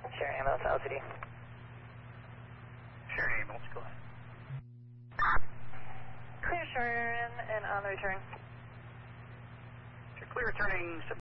Share ambulance LCD. Share ambulance, go ahead. Clear short and on the return. Clear returning